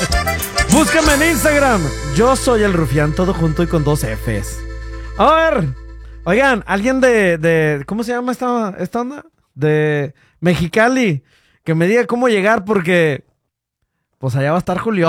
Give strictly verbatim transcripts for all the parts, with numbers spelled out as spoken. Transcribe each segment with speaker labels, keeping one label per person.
Speaker 1: Búscame en Instagram. Yo soy el Rufián, todo junto y con dos Fs. A ver. Oigan, alguien de, de ¿cómo se llama esta, esta onda? De Mexicali. Que me diga cómo llegar porque... Pues allá va a estar Julián.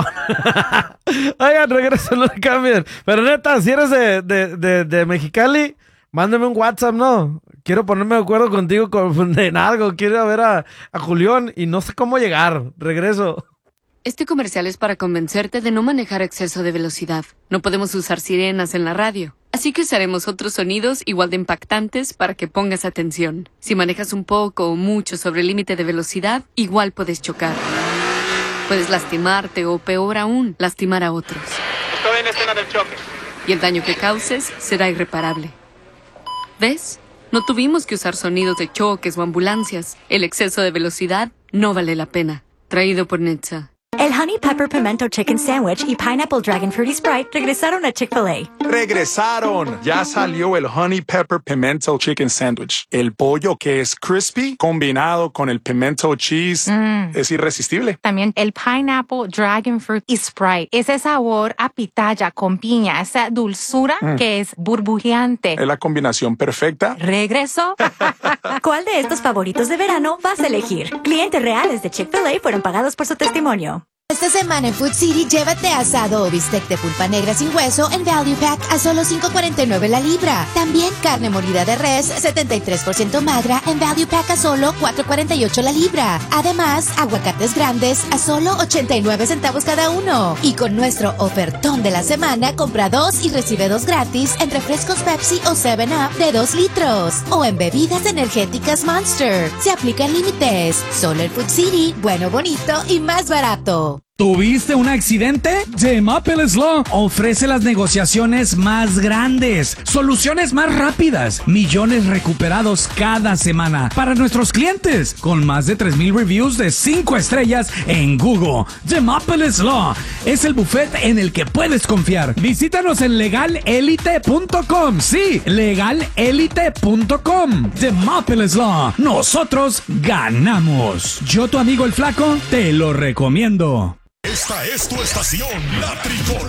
Speaker 1: Oigan, regreso, no le cambien. Pero neta, si eres de, de, de, de Mexicali, mándame un WhatsApp, ¿no? Quiero ponerme de acuerdo contigo con, en algo. Quiero ver a, a Julián y no sé cómo llegar. Regreso.
Speaker 2: Este comercial es para convencerte de no manejar a exceso de velocidad. No podemos usar sirenas en la radio. Así que usaremos otros sonidos igual de impactantes para que pongas atención. Si manejas un poco o mucho sobre el límite de velocidad, igual puedes chocar. Puedes lastimarte o, peor aún, lastimar a otros.
Speaker 3: Estoy en la escena del choque.
Speaker 2: Y el daño que causes será irreparable. ¿Ves? No tuvimos que usar sonidos de choques o ambulancias. El exceso de velocidad no vale la pena. Traído por Netza.
Speaker 4: El Honey Pepper Pimento Chicken Sandwich y Pineapple Dragon Fruity Sprite regresaron a Chick-fil-A.
Speaker 5: ¡Regresaron! Ya salió el Honey Pepper Pimento Chicken Sandwich. El pollo que es crispy combinado con el pimento cheese mm. es irresistible.
Speaker 6: También el Pineapple Dragon Fruit y Sprite. Ese sabor a pitaya con piña, esa dulzura mm. que es burbujeante.
Speaker 5: Es la combinación perfecta.
Speaker 6: ¿Regreso?
Speaker 4: ¿Cuál de estos favoritos de verano vas a elegir? Clientes reales de Chick-fil-A fueron pagados por su testimonio.
Speaker 7: Esta semana en Food City, llévate asado o bistec de pulpa negra sin hueso en Value Pack a solo cinco cuarenta y nueve la libra. También carne molida de res setenta y tres por ciento magra en Value Pack a solo cuatro cuarenta y ocho la libra. Además, aguacates grandes a solo ochenta y nueve centavos cada uno. Y con nuestro ofertón de la semana, compra dos y recibe dos gratis en refrescos Pepsi o seven up de dos litros. O en bebidas energéticas Monster. Se aplican límites. Solo en Food City, bueno, bonito y más barato.
Speaker 8: ¿Tuviste un accidente? The Maples Law ofrece las negociaciones más grandes, soluciones más rápidas, millones recuperados cada semana para nuestros clientes, con más de tres mil reviews de cinco estrellas en Google. The Maples Law es el buffet en el que puedes confiar. Visítanos en legal elite punto com. Sí, legal elite punto com. The Maples Law. Nosotros ganamos. Yo, tu amigo el Flaco, te lo recomiendo.
Speaker 9: Esta es tu estación, La Tricolor.